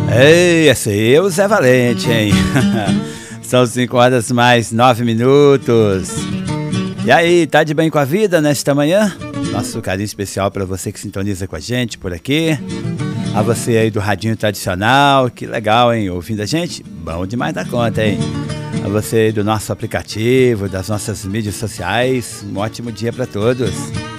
Ei, esse aí é o Zé Valente, hein? São 5 horas mais 9 minutos. E aí, tá de bem com a vida nesta manhã? Nosso carinho especial para você que sintoniza com a gente por aqui. A você aí do radinho tradicional, que legal, hein? Ouvindo a gente? Bom demais da conta, hein? A você aí do nosso aplicativo, das nossas mídias sociais, um ótimo dia para todos.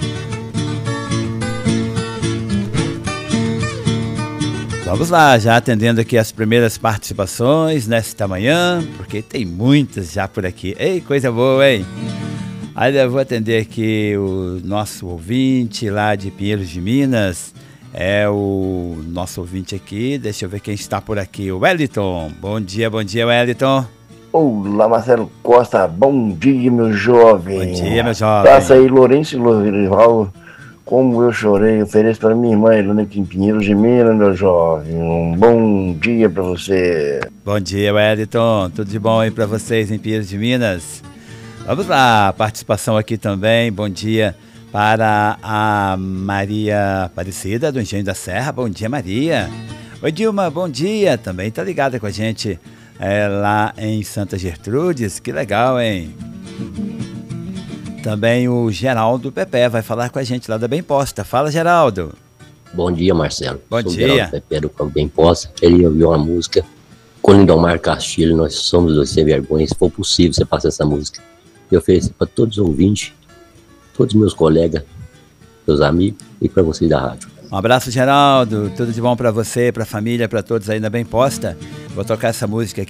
Vamos lá, já atendendo aqui as primeiras participações nesta manhã, porque tem muitas já por aqui. Ei, coisa boa, hein? Olha, eu vou atender aqui o nosso ouvinte lá de Pinheiros de Minas. É o nosso ouvinte aqui, deixa eu ver quem está por aqui, o Wellington. Bom dia, Wellington. Olá, Marcelo Costa, bom dia, meu jovem. Bom dia, meu jovem. Passa aí, Lourenço e Lorival, como eu chorei, ofereço para minha irmã, Helena, aqui em Pinheiros de Minas, meu jovem. Um bom dia para você. Bom dia, Wellington, tudo de bom aí para vocês em Pinheiros de Minas? Vamos lá, participação aqui também, bom dia para a Maria Aparecida, do Engenho da Serra. Bom dia, Maria. Oi, Dilma, bom dia, também tá ligada com a gente lá em Santa Gertrudes, que legal, hein? Também o Geraldo Pepe vai falar com a gente lá da Bem Posta. Fala, Geraldo. Bom dia, Marcelo. Bom Sou dia. Geraldo Pepe do Campo Bem Posta. Queria ouvir uma música com Lindomar Castilho, Nós Somos Dois Sem Vergonha. Se for possível, você passa essa música. Eu ofereço para todos os ouvintes, todos os meus colegas, meus amigos e para vocês da rádio. Um abraço, Geraldo. Tudo de bom para você, para a família, para todos aí na Bem Posta. Vou tocar essa música aqui.